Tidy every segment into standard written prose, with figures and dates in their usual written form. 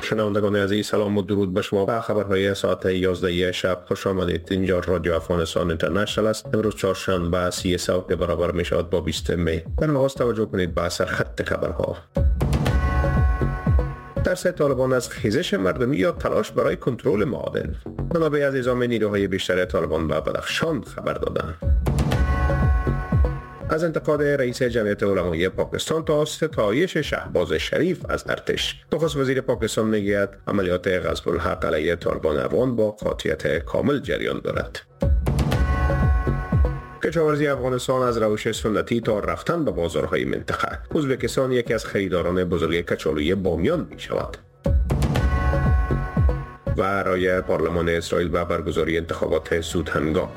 شنوندگان عزیز، سلام و درود به شما. با خبرهای ساعت 11 شب خوش آمدید. اینجا رادیو افغانستان اینترنشنال است. امروز چهارشنبه 30 سال برابر می شود با 20 می. در آغاز توجه کنید به سرخط خبرها. ترس طالبان از خیزش مردمی یا تلاش برای کنترل معادن. منابع از اعزام نیروهای بیشتر طالبان به بدخشان خبر دادند. از انتقاد رئیس جمعیت علمای پاکستان تا ستایش شهباز شریف از ارتش. نخست وزیر پاکستان میگوید عملیات غصب الحق علیه طالبان افغان با قاطعیت کامل جریان دارد. کشاورزی افغانستان از روش سنتی تا رفتن به بازارهای منطقه. ازبکستان یکی از خریداران بزرگ کچالوی بامیان می شود. و رای پارلمان اسرائیل به برگزاری انتخابات زودهنگام.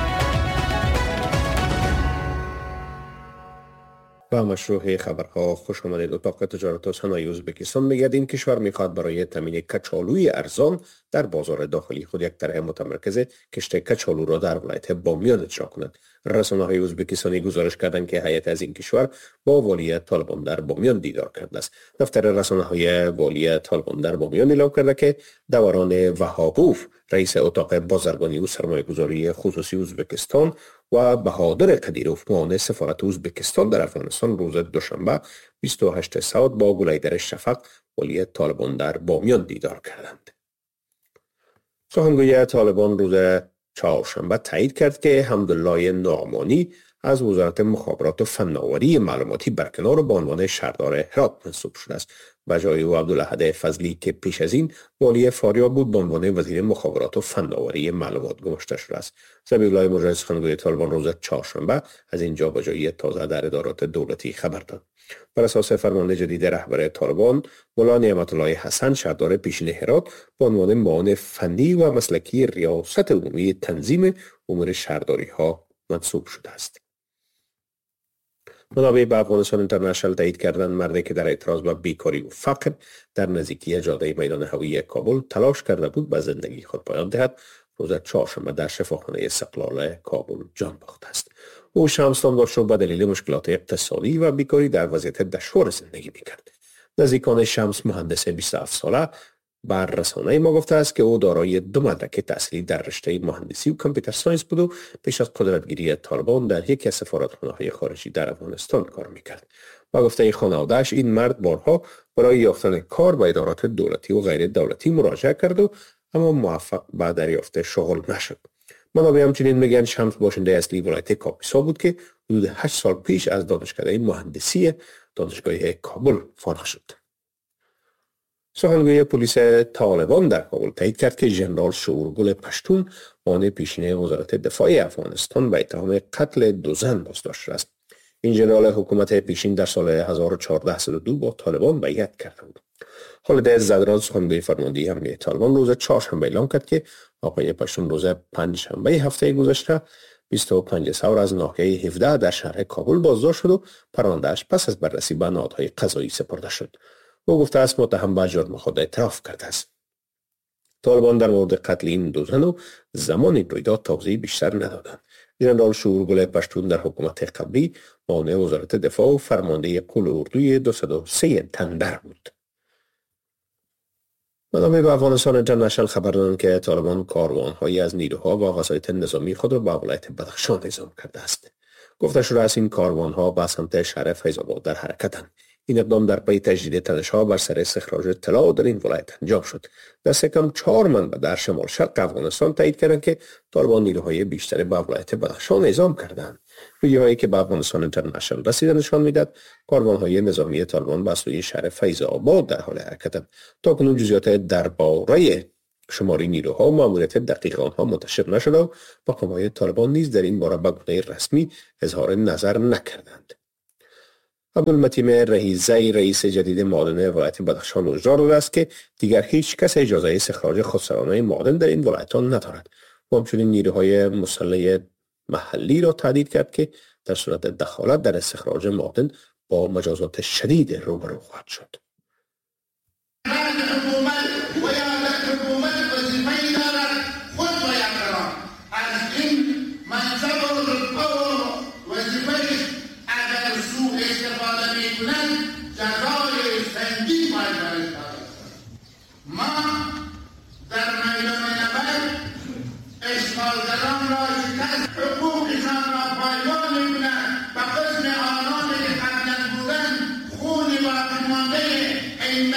با مشروع خبرها خوش آمدید. اتاق تجارت و صنایع ازبکستان میگوید این کشور میخواد برای تامین کچالوی ارزان در بازار داخلی خود یک طرح متمرکز کشت کچالو را در ولایت بامیان اجرا کند. رسانه‌های ازبکستانی گزارش کردند که هیئت از این کشور با والی طالبان در بامیان دیدار کرده است. دفتر رسانه‌های والی طالبان در بامیان اعلام کرده که دوران وهابوف رئیس اتاق بازرگانی و سرمایه‌گذاری خصوصی ازبکستان و بهادر قدیروف معاون سفارت ازبکستان در افغانستان روز دوشنبه 28 سال با گلیدر شفق والی طالبان در بامیان دیدار کردند. سخنگوی طالبان روز چهارشنبه تایید کرد که حمدالله نعمانی از وزارت مخابرات و فناوری معلوماتی برکنار به عنوان شهردار هرات منصوب شده است و جای او عبدالاحد فضلی که پیش از این والی فاریاب بود به عنوان وزیر مخابرات و فناوری معلومات گماشته شده است. ذبیح الله مجاهد سخنگوی طالبان روز چهارشنبه از این جابجایی تازه در ادارات دولتی خبر داد. بر اساس فرمان جدید رهبر طالبان مولا نعمت الله حسن شهردار پیشین هرات به عنوان معاون فنی و مسلکی ریاست عمومی تنظیم امور شهرداری ها منصوب شده است. منابع به افغانستان اینترنشنال تایید کردند مردی که در اعتراض به بیکاری و فقر در نزدیکی جاده میدان هوایی کابل تلاش کرده بود به زندگی خود پایان دهد روز چهارشنبه در شفاخانه استقلال کابل جان باخته است. او شمس نامدار به دلیل مشکلات اقتصادی و بیکاری در وضعیت دشوار زندگی میکرد. نزدیکان شمس مهندس 27 ساله بر رسانه ما گفته است که او دارای 2 مدرک تحصیلی در رشته مهندسی و کامپیوتر ساینس بود و پیش از قدرتگیری طالبان در یکی از سفارتخانه‌های خارجی در افغانستان کار میکرد. با گفته خانواده‌اش این مرد بارها برای یافتن کار به ادارات دولتی و غیر دولتی مراجعه کرد و اما موفق به دریافت شغل نشد. منابع همچنین میگن شمس باشنده اصلی ولایت کاپیسا بود که حدود 8 سال پیش از دانشکده مهندسی دانشگاه کابل فارغ شد. سخنگوی پلیس طالبان در کابل تایید کرد که ژنرال شورگل پشتون معاون پیشین وزارت دفاع افغانستان به اتهام قتل 2 زن بازداشت شده است. این ژنرال حکومت پیشین در سال 1402 با طالبان بیعت کرده بود. خالد زدران سخنگوی فرماندهی حمله طالبان روز چهارشنبه اعلام کرد که آقای پشتون روز پنجشنبه هفته گذشته 25 سال از ناحیه 17 در شهر کابل بازداشت شد و پرونده‌اش پس از بررسی به نهادهای قضایی سپرده شد. او گفته است متهم به جرم خود اعتراف کرده است. طالبان در مورد قتل این 2 زن و زمان این رویداد توضیح بیشتر ندادند. ژنرال شورگل پشتون در حکومت قبلی معاون وزارت دفاع و فرمانده قول اردوی 203 تندر بود. منابع به افغانستان اینترنشنال خبر دادند که طالبان کاروان‌هایی از نیروها و وسایط نظامی خود را به ولایت بدخشان اعزام کرده است. گفته شده است این کاروان‌ها به سمت شهر فیض‌آباد در حرکتند. این اقدام در پی تجدید تنش‌ها بر سر استخراج طلا در این ولایت انجام شد. دست کم 4 منبع در شمال شرق افغانستان تایید کردند که طالبان نیروهای بیشتری به ولایت بدخشان اعزام کردند. ویدیوهایی که به افغانستان اینترنشنال رسیده نشان میدهد کاروان‌های نظامی طالبان به سوی شهر فیض‌آباد در حال حرکتند. تاکنون جزئیات درباره شمار نیروها و ماموریت دقیق آنها منتشر نشده و مقام‌های طالبان نیز در این باره به گونه رسمی اظهار نظر نکردند. عبدالمتین رهیزی رئیس جدید معادن ولایت بدخشان هشدار داده است که دیگر هیچ کس اجازه استخراج خودسرانه معادن در این ولایت‌ها ندارد. و همچنین نیروهای مسلح محلی را تهدید کرد که در صورت دخالت در استخراج معادن با مجازات شدید روبرو خواهد شد.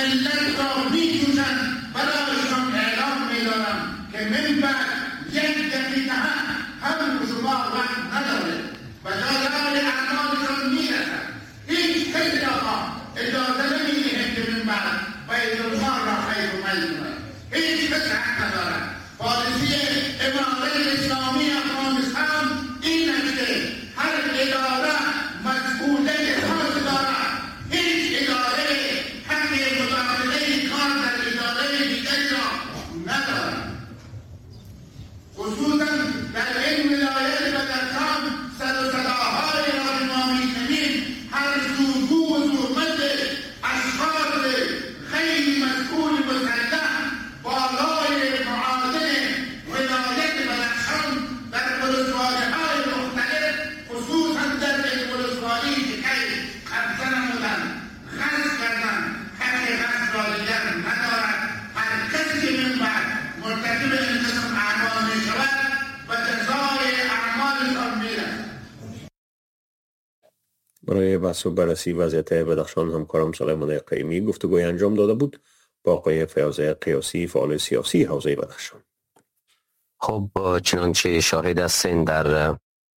ملت را می‌جوشند. برایشان اعلام می‌دارم که من بعد یک دقیقه هم شما وقت نداره و جای اعمالشان می‌رسد. هیچ کسی را اجازه نمی‌دهیم که من بعد بیت المال را خیر و میل کند. هیچ کسی حق ندارد. پالیسی امارت اسلامی افغانستان این است که هر اداره مسئولیت خاص دارد. هیچ اداره حق مداخله کار در اداره دیگری را ندارد. خصوصا در این ولایت بدخشان سر و صداهای را که ما میشنویم هر زورگو و زورمند اشخاص خیلی مسئول مسلح بالای معادن ولایت بدخشان در ولسوالی‌های مختلف خصوصا در این ولسوالی که قبضه نمودند غصب کردند حق غصب را دیگر ندارد. هر کسی که من بعد مرتکب این قسم اعمال میشود و جزای اعمالشان میرسد. برای بحث و بررسی وضعیت بدخشان همکارم سلیمان قیمی گفتگوی انجام داده بود با آقای فیاض قیاسی فعال سیاسی حوزه بدخشان. خب چنانچه شاهد هستین در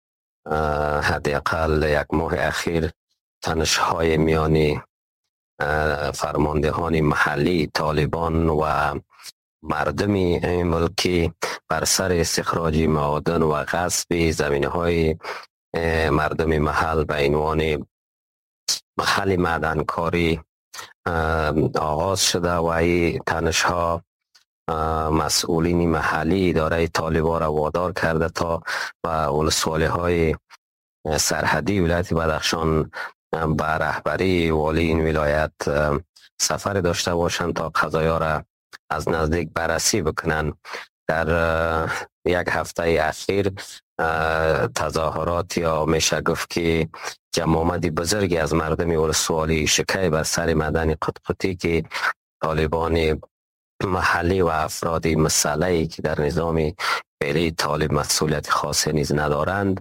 حداقل یک ماه اخیر تنش‌های میان فرماندهان محلی طالبان و مردم این ملکی بر سر استخراج معادن و غصب زمینه‌های مردم محل به عنوان محل معدنکاری آغاز شده و این تنش‌ها مسئولین محلی اداره طالبان را وادار کرده تا به ولسوالی‌های سرحدی ولایت بدخشان به رهبری والی این ولایت سفر داشته باشند تا قضایا را از نزدیک بررسی بکنند. در یک هفته اخیر تظاهرات یا میشه گفت که جمع آمد بزرگی از مردم ولسوالی شکی بر سر معدن قطقطی که طالبان محلی و افراد مسلحی که در نظام فعلی طالب مسئولیت خاصی نیز ندارند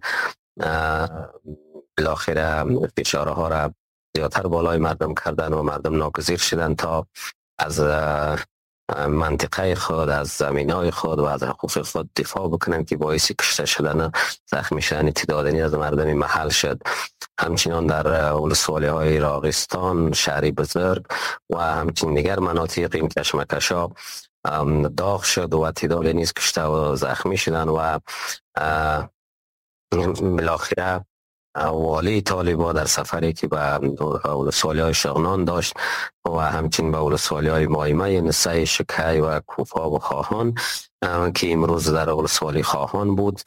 بالاخره فشارها را زیادتر بالای مردم کردن و مردم ناگزیر شدند تا از منطقه خود، از زمینای خود و از حقوق خود دفاع بکنند که باعث کشته شدن زخمی شدن تعدادی از مردم محل شد. همچنان در ولسوالی‌های راغستان، شهری بزرگ و همچنین دیگر مناطق این کشمکش‌ها داغ شد و تعدادی نیز کشته و زخمی شدند و بالاخره والی طالبان در سفری که به ولسوالی‌های شغنان داشت و همچنین به ولسوالی‌های مایمه، نسای، شکی و کوفا و خواهان که امروز در ولسوالی خواهان بود،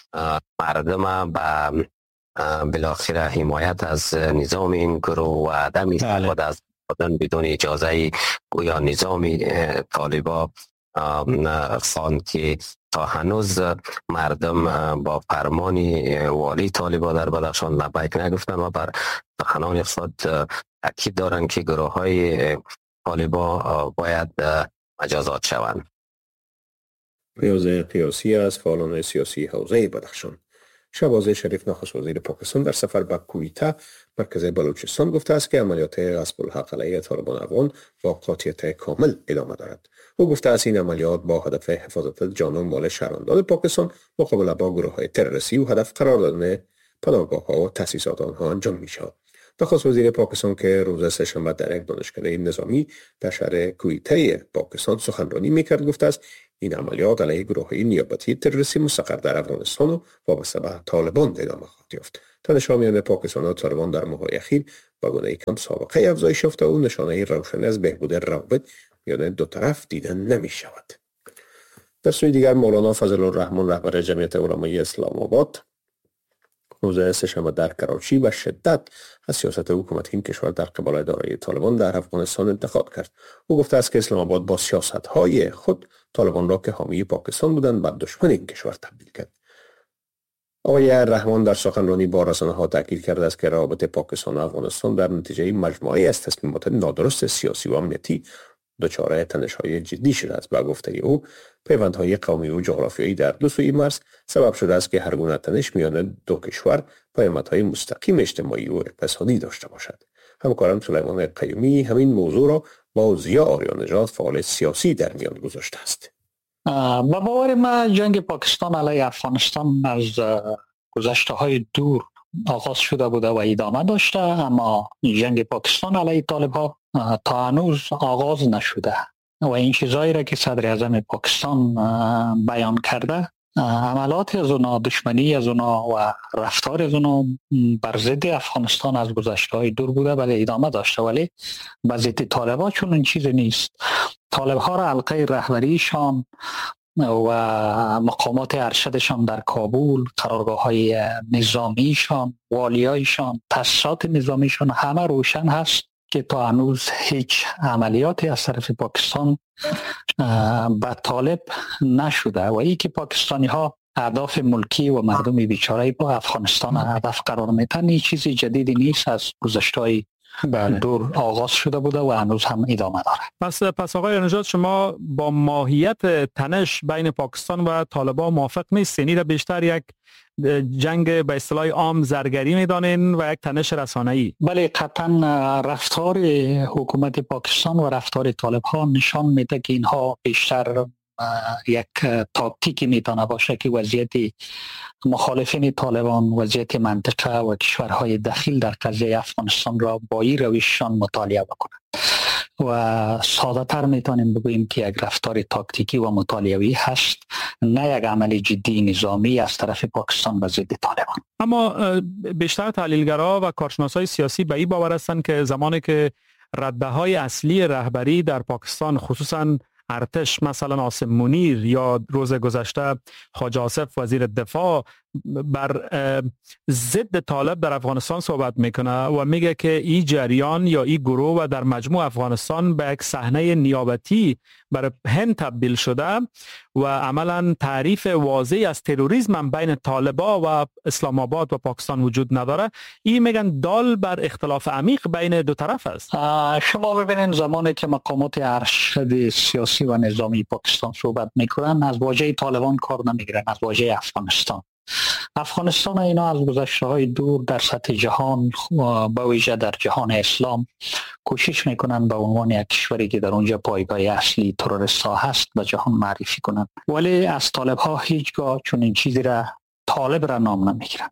مردم به بالاخره حمایت از نظام این گروه و عدم استفاده از بدون اجازه گویا نظام طالبان خواند که تا هنوز مردم با فرمان والی طالبان در بدخشان لبیک نگفتن و بر سخنان خود تاکید دارند که گروه های طالبان باید مجازات شوند. فیاض قیاسی از فعالان سیاسی حوزه بدخشان. شهباز شریف نخست وزیر پاکستان در سفر به کویته مرکز بلوچستان گفته است که عملیات غصب الحق علیه طالبان افغان با قاطعیت کامل ادامه دارد. او گفته است این عملیات با هدف حفاظت جان و مال شهروندان پاکستان مقابله با گروه‌های تروریستی و هدف قرار دادن پناهگاه‌ها و تأسیسات آنها انجام می‌شود. نخست وزیر پاکستان که روز سه‌شنبه در یک دانشکده نظامی در شهر کویته پاکستان سخنرانی می‌کرد گفته است این عملیات علیه گروه‌های نیابتی تروریستی مستقر در افغانستان و وابسته به طالبان ادامه خواهد یافت. تنش‌ها میان پاکستان و طالبان در ماه‌های اخیر به گونه کم سابقه افزایش یافته و نشانه روشن از بهبود روابط میان دو طرف دیده نمی‌شود. در سوی دیگر مولانا فضل الرحمن رهبر جمعیت علمای اسلام آباد روز سه‌شنبه در کراچی به شدت از سیاست حکومت این کشور در قبال اداره طالبان در افغانستان انتقاد کرد. او گفته است که اسلام آباد با سیاست‌های خود طالبان را که حامی پاکستان بودند به دشمن این کشور تبدیل کرد. آقای رحمان در سخنرانی با رسانه‌ها تاکید کرده است که روابط پاکستان و افغانستان در نتیجه مجموعه‌ای از تصمیمات نادرست سیاسی و امنیتی دچار تنش‌های جدی شده است. با گفته او پیوندهای قومی و جغرافیایی در دو سوی مرز سبب شده است که هر گونه تنش میان دو کشور پیامدهای مستقیم اجتماعی و اقتصادی داشته باشد. همکارم سلیمان قیومی همین موضوع را با ضیا آریان‌نژاد فعال سیاسی در میان گذاشته است. با باور ما جنگ پاکستان علیه افغانستان از گذشته های دور آغاز شده بوده و ادامه داشته، اما جنگ پاکستان علیه طالب‌ها تا هنوز آغاز نشده و این چیزایی را که صدر اعظم پاکستان بیان کرده، عملات از اونا، دشمنی از اونا و رفتار از اونا بر ضد افغانستان از گذشته های دور بوده، ولی ادامه داشته. ولی به ضد طالب‌ها چون این چیز نیست. طالب‌ها را حلقه رهبریشان و مقامات ارشدشان در کابل، قرارگاه‌های نظامیشان، والیایشان، تاسیسات نظامیشان همه روشن هست که تا هنوز هیچ عملیاتی از طرف پاکستان به طالب نشده و ای که پاکستانی ها اهداف ملکی و مردم بیچاره با افغانستان هدف قرار میدن، این چیزی جدیدی نیست، از گذشته دور آغاز شده بوده و هنوز هم ادامه داره. پس آقای نژاد، شما با ماهیت تنش بین پاکستان و طالبان موافق نیستین؟ این را بیشتر یک جنگ به اصطلاح عام زرگری میدانین و یک تنش رسانه‌ای؟ بله، قطعا رفتار حکومت پاکستان و رفتار طالب‌ها نشان میده که اینها بیشتر یک تاکتیکی میتونه باشه که وضعیت مخالفین طالبان، وضعیت منطقه و کشورهای دخیل در قضیه افغانستان را با این روششان مطالعه بکنند و ساده تر میتونیم بگوییم که یک رفتار تاکتیکی و مطالعه‌ای هست، نه یک عمل جدی نظامی از طرف پاکستان به ضد طالبان. اما بیشتر تحلیلگرا و کارشناسای سیاسی به این باور هستند که زمانی که رده‌های اصلی رهبری در پاکستان، خصوصا ارتش، مثلا عاصم منیر یا روز گذشته حاج آصف وزیر دفاع، بر ضد طالب در افغانستان صحبت میکنه و میگه که این جریان یا این گروه و در مجموع افغانستان به یک صحنه نیابتی برای هند تبدیل شده و عملا تعریف واضحی از تروریسم هم بین طالبا و اسلام آباد و پاکستان وجود نداره. این میگن دال بر اختلاف عمیق بین دو طرف است. شما ببینید زمانی که مقامات ارشد سیاسی و نظامی پاکستان صحبت میکنن، از واژه طالبان کار نمیگیرن، از واژه افغانستان اینا از گذشته های دور در سطح جهان، با ویژه در جهان اسلام، کوشش میکنن به عنوان یک کشوری که در اونجا پایگاه اصلی تروریست ها هست به جهان معرفی کنن، ولی از طالب ها هیچگاه چون این چیزی را طالب را نام نمیگیرن.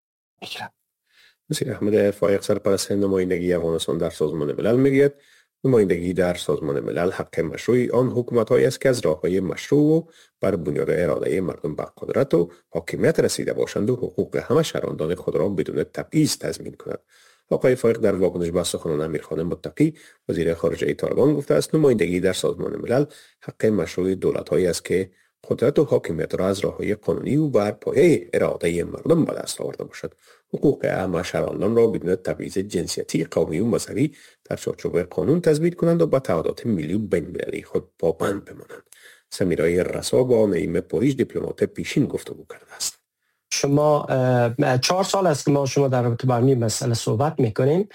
مسیح احمد فایق، سرپرست نمایندگی افغانستان در سازمان ملل، میگوید نمایندگی در سازمان ملل حق مشروعی آن حکومت‌هایی است که از راه‌های مشروع و بر بنیاد اراده مردم به قدرت و حاکمیت رسیده باشند و حقوق همه شهروندان خود را بدون تبعیض تضمین کنند. آقای فایق در واکنش به سخنان امیرخان متقی وزیر خارجه طالبان گفته است نمایندگی در سازمان ملل حق مشروع دولت‌هایی است که قدرت و حاکمیت را از راه‌های قانونی و بر پایه اراده مردم به دست آورده باشد. حقوق همه شهروندان را بدون تبعیض جنسیتی، قومی و مذهبی در چارچوب قانون تثبیت کنند و به تعهدات ملی و بین‌المللی خود پابند بمانند. سمیرای رسا با نعیم پوریش، دیپلمات پیشین، گفتگو کرده است. شما 4 سال است که ما شما در رابطه با این مسئله صحبت میکنیم.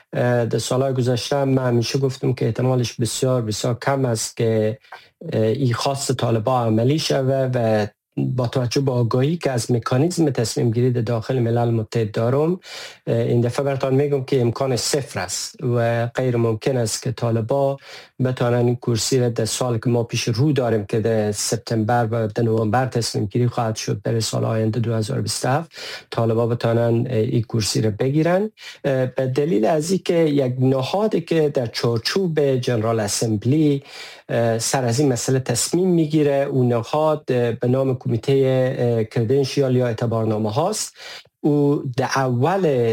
در سالهای گذشته من همیشه گفتم که احتمالش بسیار بسیار کم است که این خواست طالبان عملی شود و با توجه به آگاهی که از مکانیزم تصمیم گیری در داخل ملل متحد دارم، این دفعه براتون میگم که امکان صفر است و غیر ممکن است که طالبان بتوانند این کرسی را در سال که ما پیش رو داریم که در سپتامبر و در نوامبر تصمیم گیری خواهد شد در سال آینده 2027 طالبان بتوانند این کرسی را بگیرن، به دلیل از اینکه یک نهادی که در چارچوب جنرال اسمبلی سر از این مسئله تصمیم میگیره، اون نهاد به نام کمیته کردنشیال یا اعتبارنامه هاست. او در اول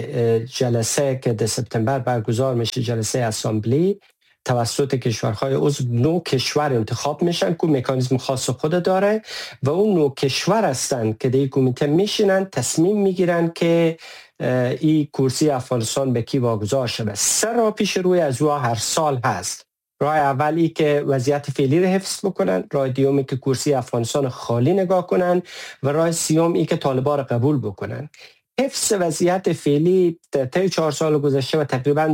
جلسه که در سپتامبر برگزار میشه، جلسه اسمبلی، توسط کشورهای عضو 9 کشور انتخاب میشن که مکانیزم خاص خود داره و اون 9 کشور هستن که در این کمیته میشینن، تصمیم میگیرن که این کرسی افغانستان به کی واگذار شده. 3 راه پیش روی از او هر سال هست. راه اولی که وضعیت فعلی رو حفظ بکنن، راه دومی که کرسی افغانستان خالی نگاه کنن و راه سومی که طالبان رو قبول بکنن. حفظ وضعیت فعلی در طی 4 سال گذشته و تقریبا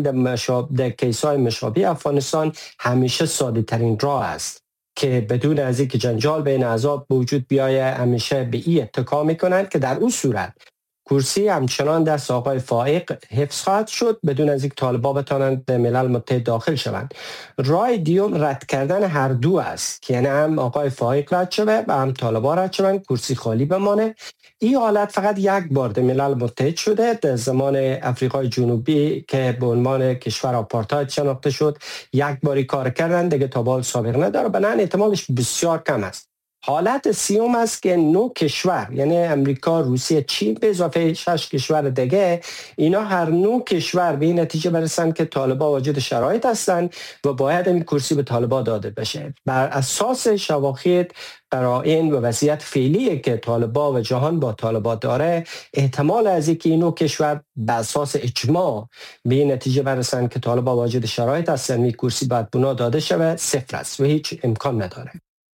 در کیس‌های مشابه افغانستان همیشه ساده ترین راه است که بدون از اینکه جنجال بین احزاب وجود بیایه همیشه به این اتکا میکنن که در اون صورت کرسی همچنان دست آقای فائق حفظ خواهد شد بدون از یک طالبان بتانند به ملل متحد داخل شوند. راه دیوم رد کردن هر دو است، یعنی هم آقای فائق رد شده و هم طالبان رد شوند، کرسی خالی بمانه. این حالت فقط یک بار در ملل متحد شده در زمان افریقای جنوبی که به عنوان کشور آپارتاید شناخته شد. یک باری کار کردن دیگه تا بال سابقه نداره، بنابراین احتمالش بسیار کم است. حالت سیوم است که 9 کشور یعنی امریکا، روسیه، چین به اضافه 6 کشور دیگه، اینا هر 9 کشور به این نتیجه برسن که طالبان واجد شرایط هستند و باید این کرسی به طالبان داده بشه. بر اساس شواهد، قرائن و وضعیت فعلی که طالبان و جهان با طالبان داره، احتمال از اینکه این 9 کشور به اساس اجماع به این نتیجه برسن که طالبان واجد شرایط هستند این کرسی باید بنا داده شود صفر است و هیچ امکان نداره.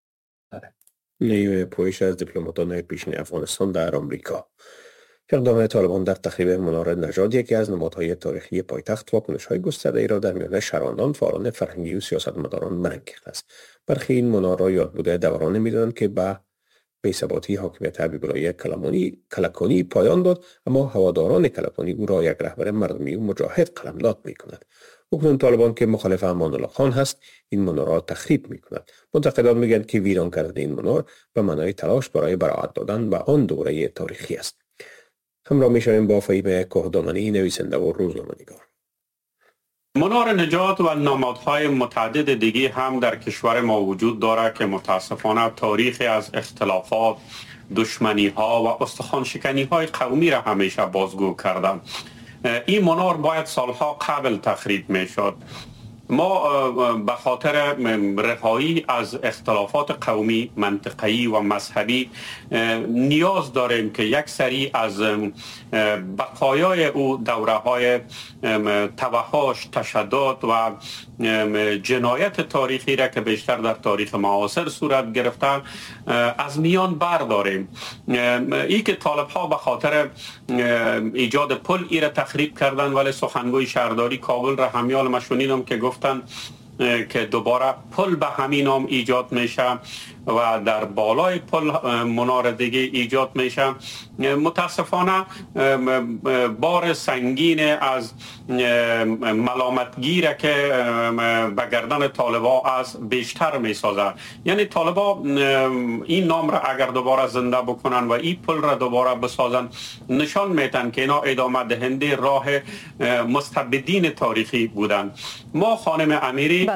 نیمه پویش از دیپلماتان پیشین افغانستان در آمریکا. اقدام طالبان در تخریب منار نژاد یکی از نمادهای تاریخی پایتخت واکنش‌های گسترده‌ای را در میان شهروندان، فعالان فرهنگی و سیاستمداران منعکس کرده است. برخی این منار را یاد بوده دورانی می‌دانند که به بی‌ثباتی حاکمیت حبیب الله کلکانی پایان داد، اما هواداران کلکانی او را یک رهبر مردمی و مجاهد قلمداد می‌کنند. اکنون طالبان که مخالف امان الله خان هست این منار را تخریب می‌کند. منتقدان میگویند که ویران کردن این منار به معنای تلاش برای براعت دادن به آن دوره تاریخی است. همراه می‌شویم با فهیم کوهدامنی، نویسنده و روزنامه‌نگار. منار نجات و نمادهای متعدد دیگه هم در کشور ما وجود دارد که متاسفانه تاریخی از اختلافات، دشمنی ها و استخوان شکنی های قومی را همیشه بازگو کردند. این منار باید سالها قبل تخریب می شد. ما به خاطر رهایی از اختلافات قومی، منطقه‌ای و مذهبی نیاز داریم که یک سری از بقایای او دوره‌های توحش، تشدد و جنایت تاریخی را که بیشتر در تاریخ معاصر صورت گرفته از میان برداریم. ای که طالب‌ها به خاطر ایجاد پل ای را تخریب کردن، ولی سخنگوی شهرداری کابل را همیال مشونیدم که گفتن که دوباره پل به همین نام ایجاد میشه و در بالای پل منار دیگه ایجاد میشه. متاسفانه بار سنگین از ملامتگیره که به گردن طالبا از بیشتر میسازه. یعنی طالبا این نام را اگر دوباره زنده بکنن و این پل را دوباره بسازن، نشان میتن که اینا ادامه دهنده راه مستبدین تاریخی بودن. ما خانم امیری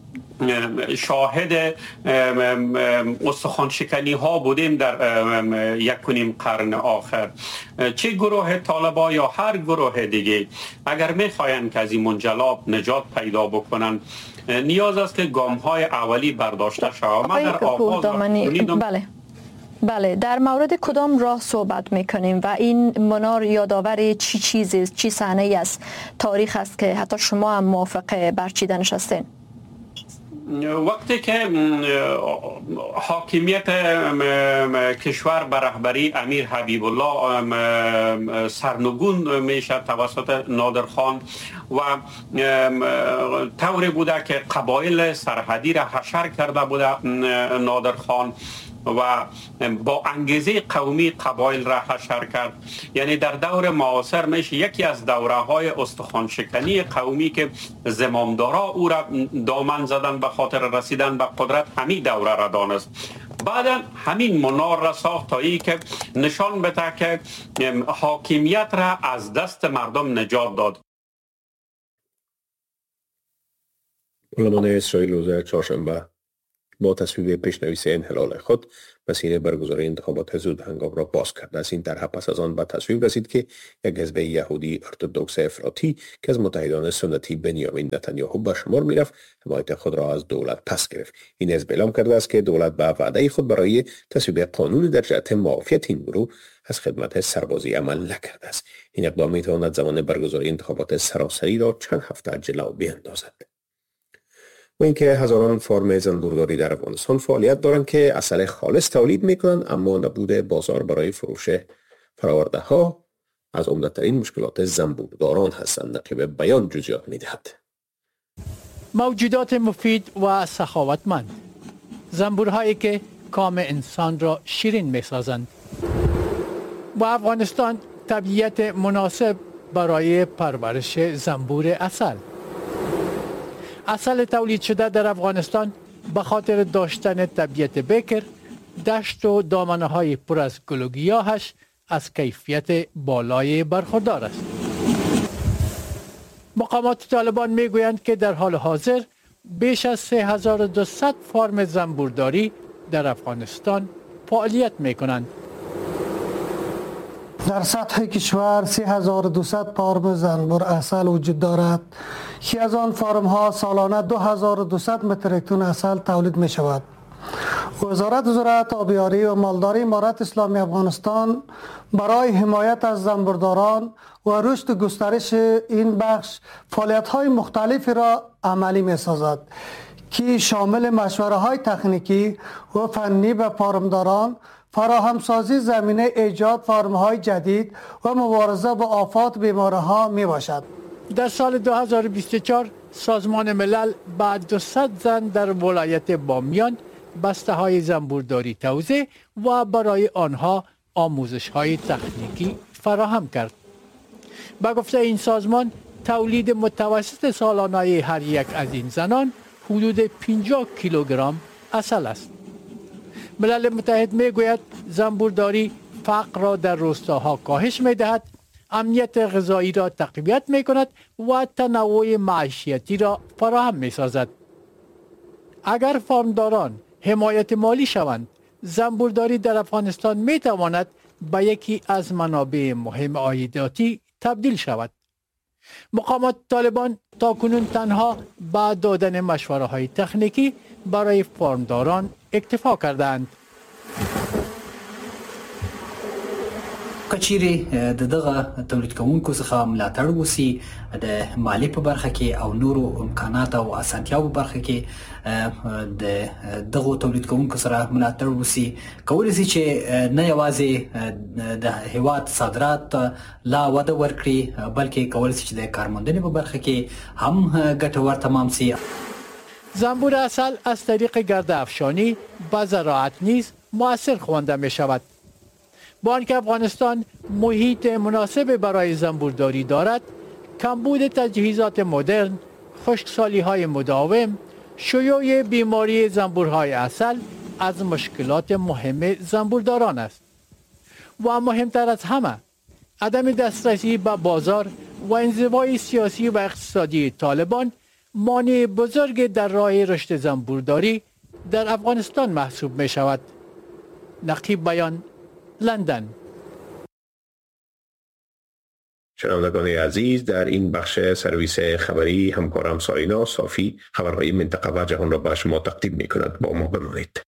شاهد استخوان شکنی ها بودیم در 1.5 قرن آخر. چه گروه طالبا یا هر گروه دیگه اگر میخواین که از این منجلاب نجات پیدا بکنن، نیاز است که گام های اولی برداشته شود. من در آغاز بله، در مورد کدام راه صحبت میکنیم و این منار یادآور چی چیزی، چی صحنه‌ای از تاریخ است که حتی شما هم موافق برچیدنش هستین؟ وقتی که حاکمیت کشور به رهبری امیر حبیب الله سرنگون میشه توسط نادرخان و طوری بوده که قبایل سرحدی را حشر کرده بوده نادرخان و با انگیزه قومی قبایل را حشر کرد. یعنی در دور معاصر میشه یکی از دوره های استخوان شکنی قومی که زمامدارا او را دامن زدن به خاطر رسیدن به قدرت، همین دوره را دانست. بعدا همین منار را ساخت تا ای که نشان بده که حاکمیت را از دست مردم نجات داد. پارلمان اسرائیل روز چهارشنبه با تصویب پیشنویس انحلال خود مسیر برگزاری انتخابات زود هنگام را باز کرده است. این طرح پس از آن به تصویب رسید که یک حزب یهودی ارتدوکس افراطی که از متحدان سنتی بنیامین نتانیاهو به شمار میرفت، حمایت خود را از دولت پس گرفت. این حزب اعلام کرده است که دولت به وعده خود برای تصویب قانون در جهت معافیت این گروه از خدمت سربازی عمل نکرده است. این اقدام میتواند زمان برگزاری انتخابات سراسری را چند هفته جلو بیندازد. و اینکه هزاران فرم زنبورداری در افغانستان فعالیت دارند که عسل خالص تولید میکنند، اما نبود بازار برای فروش فراورده ها از عمده‌ترین مشکلات زنبورداران هستند. نقیب بیان جزئیات میدهد. موجودات مفید و سخاوتمند، زنبورهایی که کام انسان را شیرین میسازند. و افغانستان طبیعت مناسب برای پرورش زنبور عسل. عسل تولید شده در افغانستان به خاطر داشتن طبیعت بکر، دشت و دامنه های پر از گل و گیاهش از کیفیت بالای برخوردار است. مقامات طالبان میگویند که در حال حاضر بیش از 3200 فارم زنبورداری در افغانستان فعالیت میکنند. در سطح کشور 3200 فارم زنبور عسل وجود دارد که از آن فارم ها سالانه 2200 متریک تن عسل تولید می شود. وزارت زراعت، آبیاری و مالداری امارت اسلامی افغانستان برای حمایت از زنبورداران و رشد و گسترش این بخش فعالیت‌های مختلفی را عملی می‌سازد که شامل مشوره‌های تکنیکی و فنی به فارمداران، فراهمسازی زمینه ایجاد فارم‌های جدید و مبارزه با آفات بیماری‌ها میباشد. در سال 2024 سازمان ملل با 200 زن در ولایت بامیان بسته‌های زنبورداری توزیع و برای آنها آموزش‌های تکنیکی فراهم کرد. با گفته این سازمان تولید متوسط سالانه هر یک از این زنان حدود 50 کیلوگرم عسل است. ملل متحد میگوید زنبورداری فقر را در روستاها کاهش میدهد، امنیت غذایی را تقویت میکند و تنوع معیشتی را فراهم میسازد. اگر فارمداران حمایت مالی شوند، زنبورداری در افغانستان میتواند به یکی از منابع مهم عایداتی تبدیل شود. مقامات طالبان تاکنون تنها با دادن مشوره های تکنیکی برای فارمداران اکتفا کردند. کچيري دغه تولید کوونکو څخه ملاتړ وسی د مالی په برخه کې او نورو امکانات او اسانتیاو په برخه کې د دغه تولید کوونکو سره ملاتړ وسی کولای شي چې نه یوازې د هیواد صادرات لا وده ورکړي بلکې کولای شي چې د کارموندنې په برخه کې هم ګټور تمام شي. زنبور عسل از طریق گرد افشانی با زراعت نیز مؤثر خوانده می شود. با آنکه افغانستان محیط مناسب برای زنبورداری دارد، کمبود تجهیزات مدرن، خشکسالی های مداوم، شیوع بیماری زنبورهای عسل از مشکلات مهم زنبورداران است. و مهمتر از همه، عدم دسترسی به بازار و انزوای سیاسی و اقتصادی طالبان مانع بزرگ در راه رشد زنبورداری در افغانستان محسوب می شود. نقیب بیان، لندن. شنوندگان عزیز، در این بخش سرویس خبری همکارم سارینا صافی خبرهای منطقه و جهان را به شما تقدیم می کند. با ما بمانید.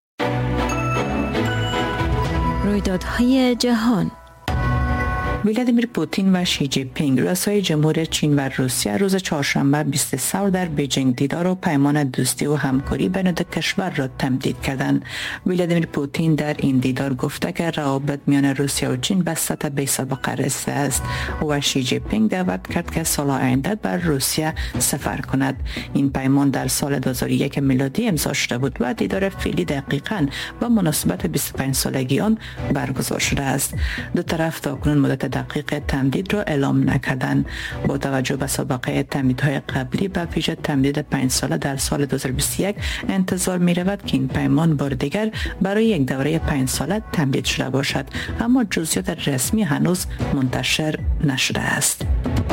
رویدادهای جهان. ولادیمیر پوتین و شی جین پینگ رؤسای جمهور چین و روسیه روز چهارشنبه 20 سال در بیجینگ دیدار و پیمان دوستی و همکاری بین دو کشور را تمدید کردند. ولادیمیر پوتین در این دیدار گفته که روابط میان روسیه و چین به سطح بی‌سابقه رسیده است و شی جین پینگ دعوت کرد که سال آینده بر روسیه سفر کند. این پیمان در سال 2001 میلادی امضا شده بود و دیدار فعلی دقیقاً با مناسبت 25 سالگی آن برگزار شده است. دو طرف تاکنون مدت دقیق تمدید را اعلام نکردند. با توجه به سابقه تمدیدهای قبلی به ویژه تمدید 5 ساله در سال 2021 انتظار می رود که این پیمان بار دیگر برای یک دوره 5 ساله تمدید شده باشد، اما جزئیات رسمی هنوز منتشر نشده است.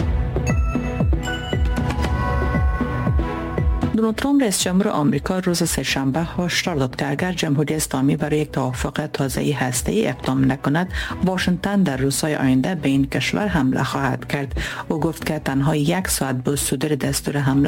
دونالد ترامپ رئیس جمهور آمریکا روز سه‌شنبه هشدار داد که اگر جمهوری اسلامی برای یک توافق تازه هسته‌ای اقدام نکند، واشنگتن در روزهای آینده به این کشور حمله خواهد کرد. او گفت که تنها 1 ساعت با صدور دستور حمله